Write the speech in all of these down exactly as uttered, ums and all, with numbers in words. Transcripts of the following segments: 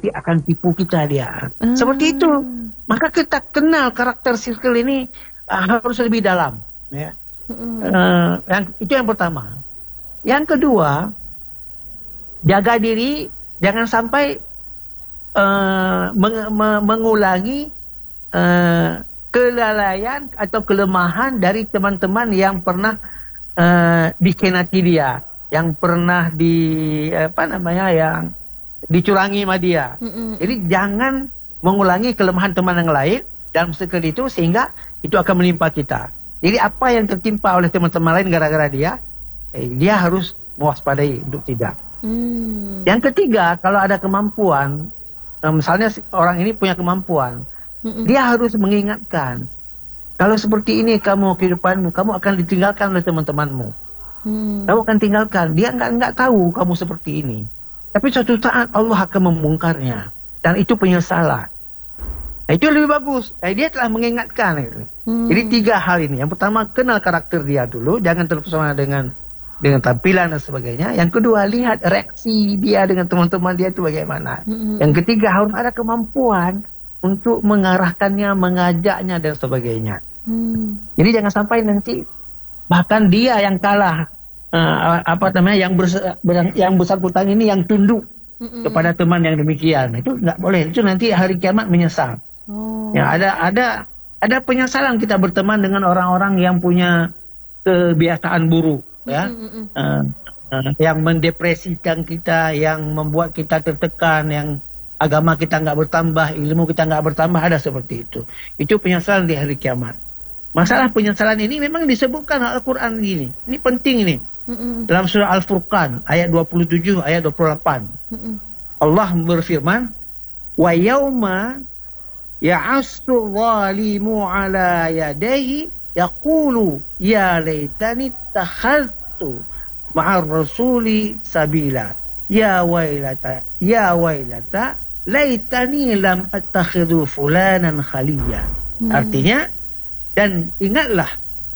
nanti akan tipu kita dia. Ah. Seperti itu. Maka kita kenal karakter circle ini uh, harus lebih dalam. Ya. Mm-mm. Uh, yang, itu yang pertama. Yang kedua, jaga diri, jangan sampai uh, meng, me, mengulangi uh, kelalaian atau kelemahan dari teman-teman yang pernah uh, dikhianati dia, yang pernah di apa namanya yang dicurangi sama dia. Mm-mm. Jadi jangan mengulangi kelemahan teman yang lain dalam circle itu sehingga itu akan menimpa kita. Jadi apa yang tertimpa oleh teman-teman lain gara-gara dia, eh, dia harus mewaspadai untuk tidak. Mm. Yang ketiga, kalau ada kemampuan, eh, misalnya orang ini punya kemampuan, Mm-mm. dia harus mengingatkan, kalau seperti ini kamu kehidupanmu, kamu akan ditinggalkan oleh teman-temanmu. Mm. Kamu akan tinggalkan. Dia nggak nggak tahu kamu seperti ini. Tapi suatu saat Allah akan membongkarnya, dan itu penyesalan. Nah, itu lebih bagus. Eh, dia telah mengingatkan. Gitu. Hmm. Jadi tiga hal ini. Yang pertama, kenal karakter dia dulu. Jangan terpesona dengan dengan tampilan dan sebagainya. Yang kedua, lihat reaksi dia dengan teman-teman dia itu bagaimana. Hmm. Yang ketiga, harus ada kemampuan untuk mengarahkannya, mengajaknya dan sebagainya. Hmm. Jadi jangan sampai nanti bahkan dia yang kalah, uh, apa namanya, yang bers yang bersangkutan ini yang tunduk Hmm. kepada teman yang demikian. Itu nggak boleh. Itu nanti hari kiamat menyesal. Oh. Ya, ada ada ada penyesalan kita berteman dengan orang-orang yang punya kebiasaan buruk, ya, Mm-mm. uh, uh, yang mendepresikan kita, yang membuat kita tertekan, yang agama kita nggak bertambah, ilmu kita nggak bertambah, ada seperti itu. Itu penyesalan di hari kiamat. Masalah penyesalan ini memang disebutkan Al-Quran ini. Ini penting ini. Mm-mm. Dalam surah Al-Furqan ayat dua puluh tujuh ayat dua puluh delapan. Mm-mm. Allah berfirman, wa yauma ya'assu zalimu ala yadayhi yaqulu ya laitani takhadtu ma'ar rasuli sabila ya wailata ya wailata laitani lam attakhidhu fulanan khaliya. Hmm. Artinya, dan ingatlah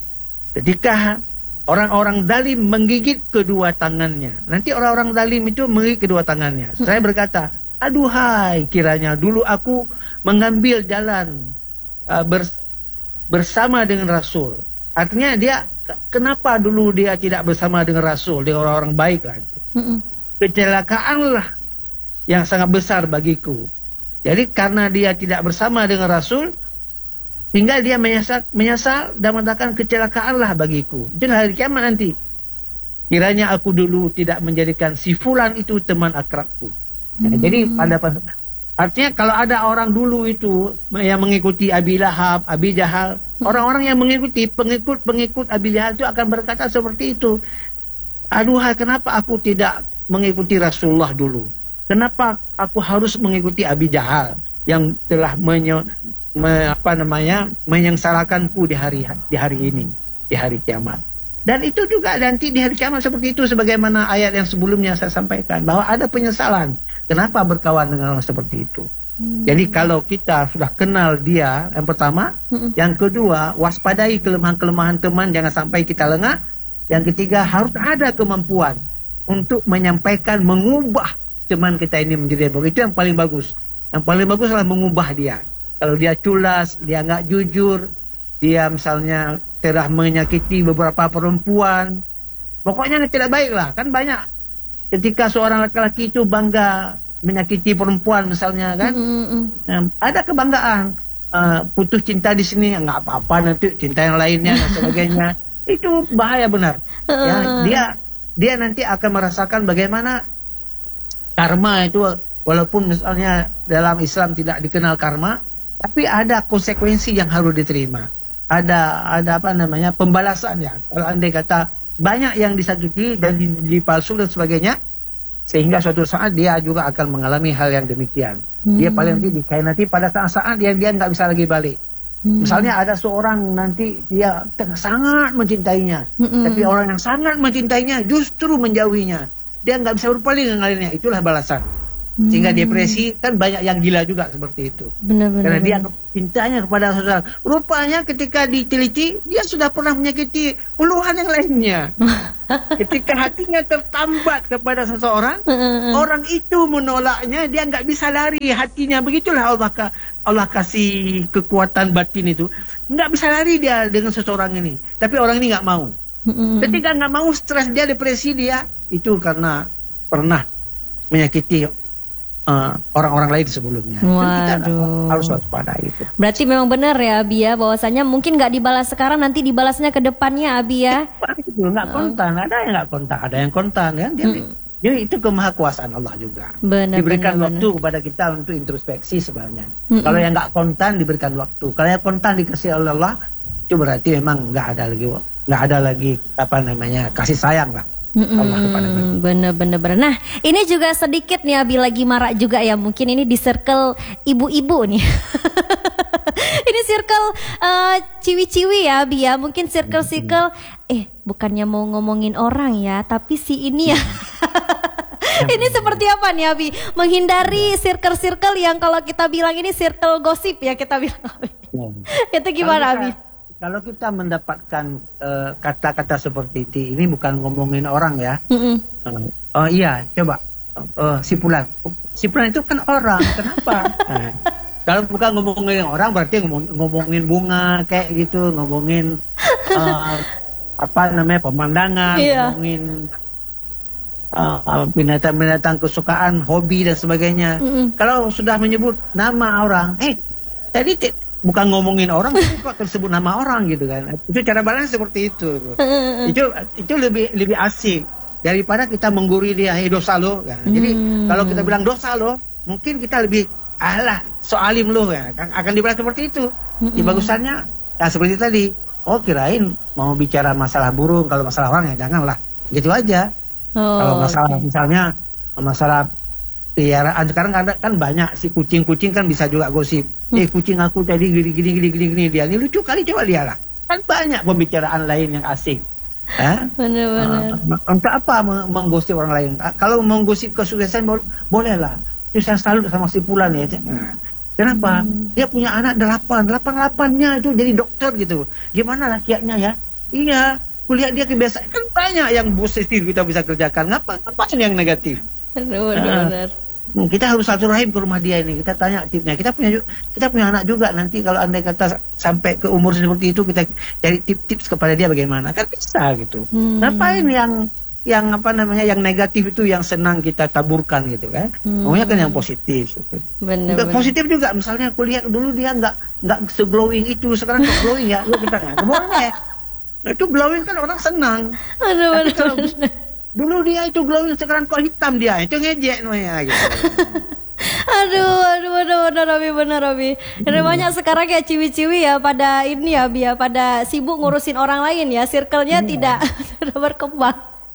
ketika orang-orang zalim menggigit kedua tangannya. Nanti orang-orang zalim itu menggigit kedua tangannya. Hmm. Saya berkata, aduhai, kiranya dulu aku mengambil jalan uh, bers bersama dengan Rasul. Artinya dia, kenapa dulu dia tidak bersama dengan Rasul, dengan orang-orang baik lah. Mm-mm. Kecelakaanlah yang sangat besar bagiku. Jadi karena dia tidak bersama dengan Rasul, tinggal dia menyesal, menyesal dan mengatakan kecelakaan lah bagiku. Itu hari kiamat nanti. Kiranya aku dulu tidak menjadikan si fulan itu teman akrabku. Ya, Hmm. jadi pada artinya kalau ada orang dulu itu yang mengikuti Abi Lahab, Abi Jahal, orang-orang yang mengikuti pengikut-pengikut Abi Jahal itu akan berkata seperti itu. Aduhai, kenapa aku tidak mengikuti Rasulullah dulu? Kenapa aku harus mengikuti Abi Jahal yang telah menye Me, apa namanya menyengsarakanku di hari di hari ini, di hari kiamat. Dan itu juga nanti di hari kiamat seperti itu, sebagaimana ayat yang sebelumnya saya sampaikan bahwa ada penyesalan kenapa berkawan dengan orang seperti itu. Hmm. Jadi kalau kita sudah kenal dia, yang pertama, hmm. yang kedua, waspadai kelemahan-kelemahan teman, jangan sampai kita lengah. Yang ketiga, harus ada kemampuan untuk menyampaikan, mengubah teman kita ini menjadi baik. Itu yang paling bagus. Yang paling bagus adalah mengubah dia. Kalau dia culas, dia nggak jujur, dia misalnya telah menyakiti beberapa perempuan, pokoknya tidak baik lah. Kan banyak ketika seorang laki-laki itu bangga menyakiti perempuan misalnya kan, mm-hmm. nah, ada kebanggaan, uh, putus cinta di sini nggak apa-apa, nanti cinta yang lainnya dan sebagainya. Itu bahaya benar. Ya, dia dia nanti akan merasakan bagaimana karma itu, walaupun misalnya dalam Islam tidak dikenal karma, tapi ada konsekuensi yang harus diterima. Ada ada apa namanya pembalasan ya. Kalau andai kata banyak yang disakiti dan dipalsu dan sebagainya, sehingga suatu saat dia juga akan mengalami hal yang demikian. Hmm. Dia paling nanti dikhianati pada saat-saat yang dia nggak bisa lagi balik. Hmm. Misalnya ada seorang nanti dia sangat mencintainya, hmm. tapi orang yang sangat mencintainya justru menjauhinya. Dia nggak bisa berpaling dengan lainnya. Itulah balasan. Sehingga depresi, kan banyak yang gila juga seperti itu. Benar-benar. Karena dia cintanya kepada seseorang. Rupanya ketika diteliti, dia sudah pernah menyakiti puluhan yang lainnya. Ketika hatinya tertambat kepada seseorang, orang itu menolaknya, dia nggak bisa lari hatinya. Begitulah Allah, Allah kasih kekuatan batin itu. Nggak bisa lari dia dengan seseorang ini. Tapi orang ini nggak mau. Ketika nggak mau, stres dia, depresi dia, itu karena pernah menyakiti orang-orang uh, lain sebelumnya. Waduh. Kita harus waspada itu. Berarti memang benar ya Abi ya, bahwasanya mungkin nggak dibalas sekarang, nanti dibalasnya ke depannya Abi ya. Itu nggak kontan, ada yang nggak kontan, ada yang kontan kan. Dia, hmm. Jadi itu kemahakuasaan Allah juga. Benar, diberikan benar, waktu benar. kepada kita untuk introspeksi sebenarnya. Hmm. Kalau yang nggak kontan diberikan waktu. Kalau yang kontan dikasih oleh Allah, itu berarti memang nggak ada lagi nggak ada lagi apa namanya kasih sayang lah. Allah kepada kita. Bener-bener. Nah, ini juga sedikit nih Abi lagi marak juga ya. Mungkin ini di circle ibu-ibu nih. Ini circle uh, ciwi-ciwi ya Abi ya. Mungkin circle-circle eh bukannya mau ngomongin orang ya, tapi si ini ya. Ini seperti apa nih Abi? Menghindari circle-circle yang kalau kita bilang ini circle gosip ya kita bilang. Itu gimana Abi? Kalau kita mendapatkan kata-kata uh, seperti itu, ini bukan ngomongin orang ya. Mm-hmm. uh, oh iya, coba uh, si Fulan, si Fulan itu kan orang, kenapa? Nah, kalau bukan ngomongin orang, berarti ngomong, ngomongin bunga kayak gitu, ngomongin uh, apa namanya pemandangan, yeah. ngomongin uh, binatang-binatang kesukaan, hobi dan sebagainya. Mm-hmm. Kalau sudah menyebut nama orang, eh tadi t- bukan ngomongin orang, tapi kok tersebut nama orang gitu kan. Itu cara balas seperti itu. itu itu lebih lebih asik daripada kita menggurui dia, eh dosa lo. Ya. Jadi hmm. kalau kita bilang dosa lo, mungkin kita lebih alah soalim lo ya. Akan dibalas seperti itu. Hmm. Di bagusannya, ya seperti tadi. Oh kirain mau bicara masalah burung, kalau masalah orang ya janganlah. Gitu aja. Oh, kalau masalah okay. misalnya masalah piaraan sekarang ada kan banyak si kucing-kucing kan bisa juga gosip. Hmm. Eh kucing aku tadi gini gini gini gini gini dia ini lucu kali, coba lihatlah. Kan banyak pembicaraan lain yang asik. Benar-benar. Uh, untuk apa menggosip orang lain? Kalau menggosip kesuksesan bo- bolehlah. Itu saya salut sama si Fulan ya. Nah, kenapa? Hmm. Dia punya anak delapan, delapan delapannya itu jadi dokter gitu. Gimana rakyatnya ya? Iya, kuliah dia kebiasaan kan banyak yang positif kita bisa kerjakan. Ngapa? Apa yang negatif? Benar-benar. Uh, kita harus silaturahim ke rumah dia ini, kita tanya tipsnya. Kita punya kita punya anak juga, nanti kalau andai kata sampai ke umur seperti itu kita cari tips-tips kepada dia bagaimana, kan bisa gitu. Hmm. Ngapain yang yang apa namanya yang negatif itu yang senang kita taburkan gitu kan? Hmm. Maunya kan yang positif. Gitu. Benar. Juga positif juga, misalnya kuliah dulu dia nggak nggak se-glowing itu, sekarang kok glowing ya? Lu kita nggak boleh. Itu glowing kan orang senang. Aduh, Tapi kalau dulu dia itu glowing, sekarang kok hitam dia, itu ngejek namanya gitu. Aduh, aduh, aduh, benar Abi, benar Abi. Ada banyak sekarang kayak ciwi-ciwi ya pada ini ya, Abi ya, pada sibuk ngurusin orang lain ya, circle-nya hmm. tidak tidak berkembang.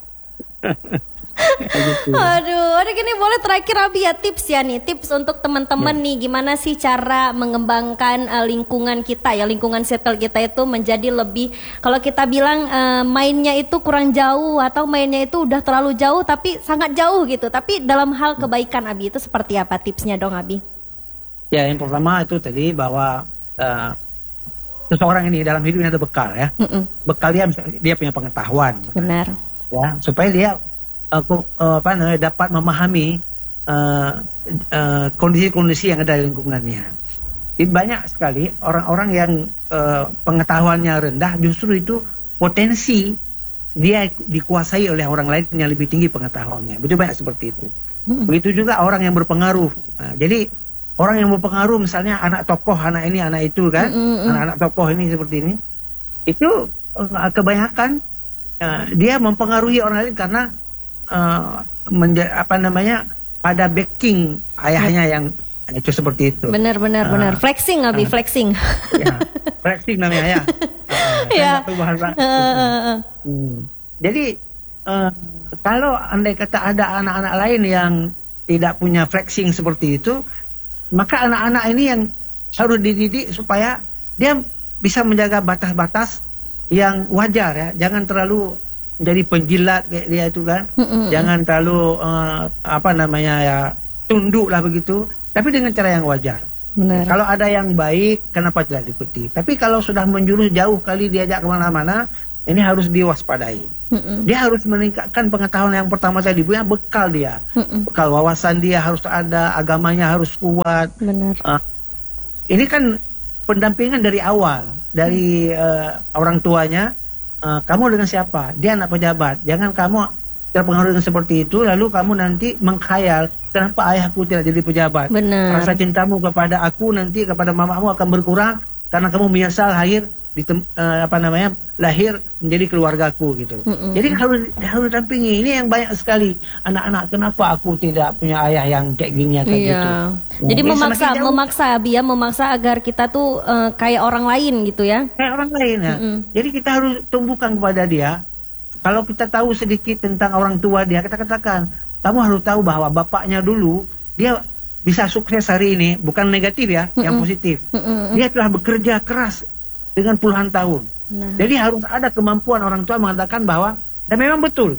Aduh, ada gini boleh terakhir Abi ya tips ya nih, tips untuk teman-teman ya. Nih gimana sih cara mengembangkan uh, lingkungan kita ya, lingkungan circle kita itu menjadi lebih, kalau kita bilang uh, mainnya itu kurang jauh atau mainnya itu udah terlalu jauh tapi sangat jauh gitu, tapi dalam hal kebaikan Abi itu seperti apa tipsnya dong Abi? Ya yang pertama itu tadi bahwa uh, seseorang ini dalam hidup ini ada bekal ya, Mm-mm. bekal dia dia punya pengetahuan. Benar. Ya supaya dia Aku uh, apa namanya dapat memahami uh, uh, kondisi-kondisi yang ada di lingkungannya. Jadi banyak sekali orang-orang yang uh, pengetahuannya rendah, justru itu potensi dia dikuasai oleh orang lain yang lebih tinggi pengetahuannya. Begitu banyak seperti itu. Hmm. Begitu juga orang yang berpengaruh. Nah, jadi orang yang berpengaruh, misalnya anak tokoh, anak ini, anak itu kan, hmm. anak-anak tokoh ini seperti ini, itu uh, kebanyakan uh, dia mempengaruhi orang lain karena Uh, menja- apa namanya pada backing ayahnya yang itu seperti itu. Benar benar uh, benar. Flexing Abi, uh, flexing. Ya, flexing namanya ya. Uh, ya. Uh, uh, uh. Hmm. Jadi uh, kalau andai kata ada anak-anak lain yang tidak punya flexing seperti itu, maka anak-anak ini yang harus dididik supaya dia bisa menjaga batas-batas yang wajar ya, jangan terlalu jadi penjilat kayak dia itu kan. Mm-mm. Jangan terlalu uh, apa namanya ya, tunduklah begitu, tapi dengan cara yang wajar. Benar. Kalau ada yang baik, kenapa tidak diikuti? Tapi kalau sudah menjurus jauh kali diajak kemana-mana, ini harus diwaspadai. Mm-mm. Dia harus meningkatkan pengetahuan yang pertama tadi, punya bekal dia, Mm-mm. bekal wawasan dia harus ada, agamanya harus kuat. Benar. Uh, ini kan pendampingan dari awal, dari uh, orang tuanya. Uh, kamu dengan siapa? Dia anak pejabat. Jangan kamu terpengaruh dengan seperti itu, lalu kamu nanti mengkhayal, kenapa ayahku tidak jadi pejabat? Benar. Rasa cintamu kepada aku nanti, kepada mamamu akan berkurang karena kamu menyesal lahir di tem, uh, apa namanya lahir menjadi keluargaku gitu. Mm-mm. Jadi harus harus dampingi. Ini yang banyak sekali anak-anak, kenapa aku tidak punya ayah yang kayak gini kayak iya. gitu. Jadi nah, memaksa memaksa Abi ya, memaksa agar kita tuh uh, kayak orang lain gitu ya. Kayak orang lain ya. Mm-mm. Jadi kita harus tumbuhkan kepada dia. Kalau kita tahu sedikit tentang orang tua dia, kita katakan, kamu harus tahu bahwa bapaknya dulu dia bisa sukses hari ini, bukan negatif ya, Mm-mm. yang positif. Mm-mm. Dia telah bekerja keras dengan puluhan tahun. Nah. Jadi harus ada kemampuan orang tua mengatakan bahwa, dan memang betul,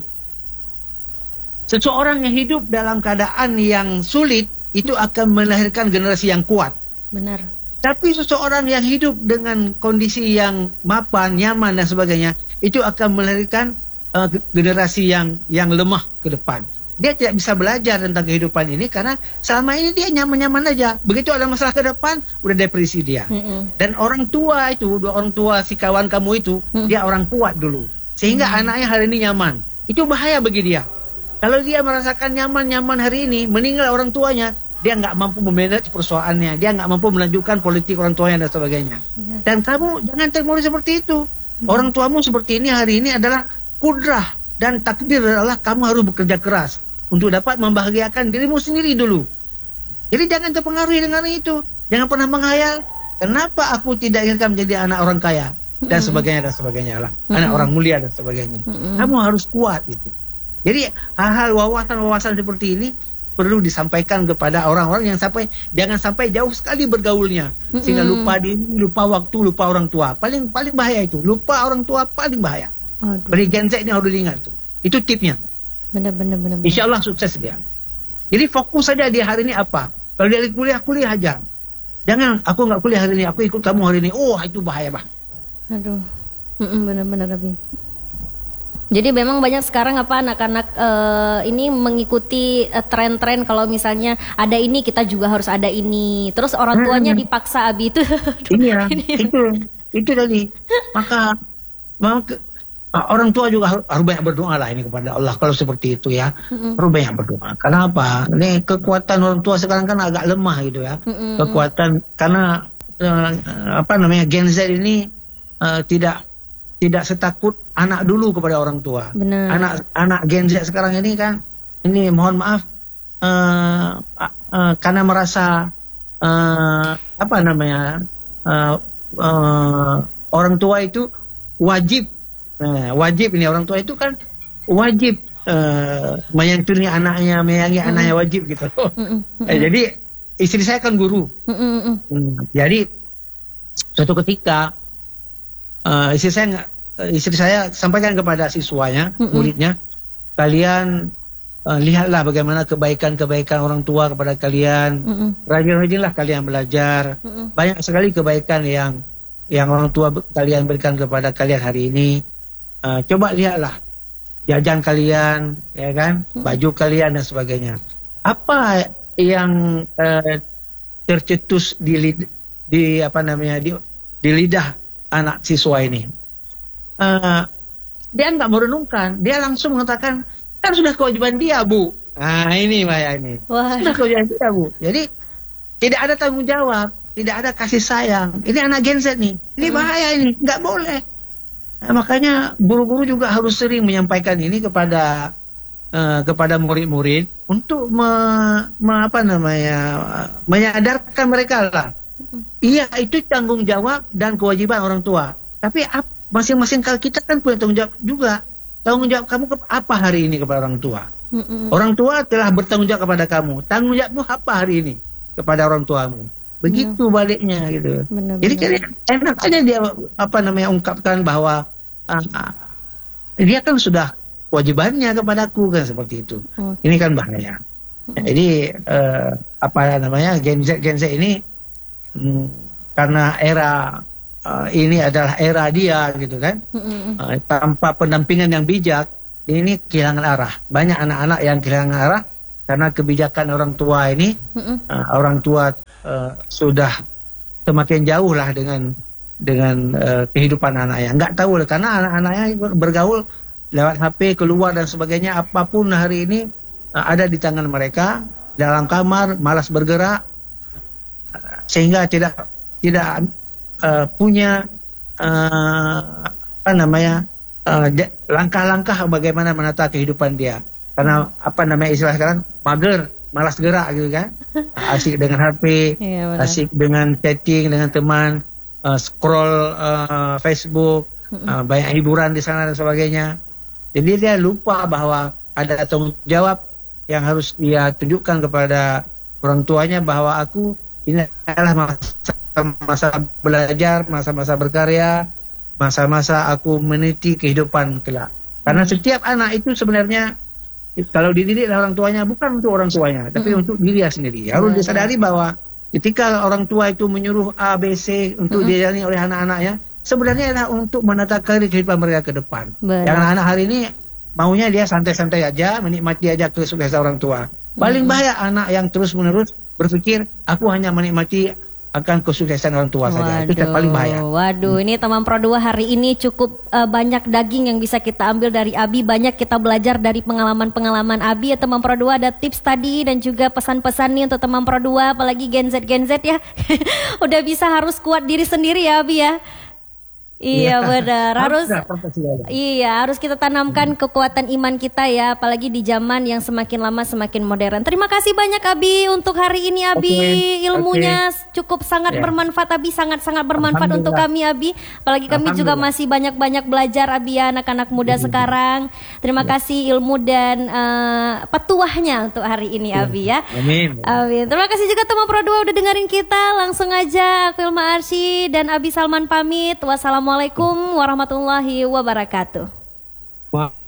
seseorang yang hidup dalam keadaan yang sulit itu akan melahirkan generasi yang kuat. Benar. Tapi seseorang yang hidup dengan kondisi yang mapan, nyaman dan sebagainya, itu akan melahirkan uh, generasi yang yang lemah ke depan. Dia tidak bisa belajar tentang kehidupan ini karena selama ini dia nyaman-nyaman aja. Begitu ada masalah ke depan, udah depresi dia. Mm-hmm. Dan orang tua itu, dua orang tua si kawan kamu itu, mm-hmm. dia orang kuat dulu. Sehingga mm-hmm. anaknya hari ini nyaman. Itu bahaya bagi dia. Kalau dia merasakan nyaman-nyaman hari ini, meninggal orang tuanya, dia nggak mampu memanage persoalannya. Dia nggak mampu melanjutkan politik orang tuanya dan sebagainya. Yes. Dan kamu jangan termori seperti itu. Mm-hmm. Orang tuamu seperti ini hari ini adalah kudrah. Dan takdir adalah kamu harus bekerja keras untuk dapat membahagiakan dirimu sendiri dulu. Jadi jangan terpengaruhi dengan itu. Jangan pernah menghayal, kenapa aku tidak inginkan menjadi anak orang kaya dan mm-hmm. sebagainya dan sebagainya lah, mm-hmm. anak orang mulia dan sebagainya. Mm-hmm. Kamu harus kuat gitu. Jadi hal-hal wawasan-wawasan seperti ini perlu disampaikan kepada orang-orang yang sampai jangan sampai jauh sekali bergaulnya, mm-hmm. sehingga lupa diri, lupa waktu, lupa orang tua. Paling paling bahaya itu. Lupa orang tua paling bahaya. Beri Gen Z ini harus diingat tuh. Itu tipnya. Benar-benar benar. Insya Allah sukses dia. Jadi fokus saja dia hari ini apa. Kalau dia kuliah, kuliah aja. Jangan, aku nggak kuliah hari ini, aku ikut kamu hari ini. Oh, itu bahaya bah. Aduh, benar-benar Abi. Jadi memang banyak sekarang apa anak-anak uh, ini mengikuti uh, tren-tren. Kalau misalnya ada ini, kita juga harus ada ini. Terus orang tuanya hmm. dipaksa Abi itu. Ini ya, itu, itu tadi. Maka, maka orang tua juga harus, harus banyak berdoa lah ini kepada Allah kalau seperti itu ya. Mm-hmm. Harus banyak berdoa. Kenapa? Ini kekuatan orang tua sekarang kan agak lemah gitu ya. Mm-hmm. Kekuatan karena uh, apa namanya Gen Z ini uh, tidak tidak setakut anak dulu kepada orang tua. Benar. Anak anak Gen Z sekarang ini kan ini mohon maaf uh, uh, karena merasa uh, apa namanya uh, uh, orang tua itu wajib. Nah, wajib ini orang tua itu kan wajib uh, menyantuni anaknya, menyayangi mm. anaknya wajib gitu. Mm -mm. Eh, jadi istri saya kan guru. Mm -mm. Hmm, jadi suatu ketika uh, istri saya uh, istri saya sampaikan kepada siswanya, mm -mm. muridnya, kalian uh, lihatlah bagaimana kebaikan-kebaikan orang tua kepada kalian. Mm -mm. Rajin-rajinlah kalian belajar. Mm -mm. Banyak sekali kebaikan yang yang orang tua kalian berikan kepada kalian hari ini. Uh, coba lihatlah jajan kalian, ya kan, baju kalian dan sebagainya. Apa yang uh, tercetus di lid, di apa namanya di, di lidah anak siswa ini? Uh, dia nggak merenungkan, dia langsung mengatakan kan sudah kewajiban dia bu. Nah ini Maya ini, Wah. sudah kewajiban dia bu. Jadi tidak ada tanggung jawab, tidak ada kasih sayang. Ini anak Gen Z nih, ini bahaya ini, nggak boleh. Nah, makanya guru-guru juga harus sering menyampaikan ini kepada uh, kepada murid-murid untuk me, me, apa namanya menyadarkan mereka lah. Iya itu tanggung jawab dan kewajiban orang tua. Tapi masing-masing kalau kita kan punya tanggung jawab juga. Tanggung jawab kamu ke, apa hari ini kepada orang tua? Mm-mm. Orang tua telah bertanggung jawab kepada kamu. Tanggung jawabmu apa hari ini kepada orang tuamu? Begitu benar. Baliknya gitu. Benar, Jadi kan enak aja dia apa namanya ungkapkan bahwa Uh, dia kan sudah kewajibannya kepadaku kan seperti itu. Okay. Ini kan bahaya. Jadi uh, apa namanya Gen Z Gen Z ini hmm, karena era uh, ini adalah era dia gitu kan, uh, tanpa pendampingan yang bijak ini kehilangan arah. Banyak anak-anak yang kehilangan arah karena kebijakan orang tua ini. uh, orang tua uh, sudah semakin jauh lah dengan dengan uh, kehidupan anaknya. Nggak tahu lah karena anak-anaknya bergaul lewat H P, keluar dan sebagainya. Apapun hari ini uh, ada di tangan mereka, dalam kamar, malas bergerak, uh, sehingga tidak tidak uh, punya uh, apa namanya uh, langkah-langkah bagaimana menata kehidupan dia. Karena apa namanya istilah sekarang, mager, malas gerak gitu kan, asik dengan H P, iya, asik dengan chatting dengan teman, uh, scroll uh, Facebook, uh, banyak hiburan di sana dan sebagainya. Jadi dia lupa bahwa ada tanggung jawab yang harus dia tunjukkan kepada orang tuanya, bahwa aku ini adalah masa-masa belajar, masa-masa berkarya, masa-masa aku meniti kehidupan kelak. Karena setiap anak itu sebenarnya kalau dididik oleh orang tuanya bukan untuk orang tuanya, tapi mm-hmm. untuk dirinya sendiri. Harus disadari bahwa ketika orang tua itu menyuruh A, B, C untuk mm-hmm. dijalani oleh anak-anaknya, sebenarnya adalah untuk menata karir kehidupan mereka ke depan. Benar. Yang anak-anak hari ini maunya dia santai-santai aja, menikmati aja kesuksesan orang tua. Paling mm-hmm. bahaya anak yang terus-menerus berpikir aku hanya menikmati akan kesuksesan orang tua saja. Itu yang paling bahaya. Waduh, hmm. ini teman Pro dua hari ini cukup uh, banyak daging yang bisa kita ambil dari Abi. Banyak kita belajar dari pengalaman-pengalaman Abi ya teman Pro dua. Ada tips tadi dan juga pesan-pesan nih untuk teman Pro dua, apalagi Gen Z Gen Z ya. Udah bisa harus kuat diri sendiri ya Abi ya. Iya ya, benar, harus iya harus kita tanamkan kekuatan iman kita ya, apalagi di zaman yang semakin lama semakin modern. Terima kasih banyak Abi untuk hari ini Abi, okay, ilmunya okay. cukup sangat yeah. bermanfaat Abi, sangat-sangat bermanfaat untuk kami Abi, apalagi kami juga masih banyak-banyak belajar Abi ya, anak-anak muda sekarang. Terima yeah. kasih ilmu dan uh, petuahnya untuk hari ini yeah. Abi ya. Amin. Amin. Terima kasih juga teman Pro dua udah dengerin kita. Langsung aja aku Ilma Arsy dan Abi Salman pamit. Wassalamualaikum warahmatullahi wabarakatuh.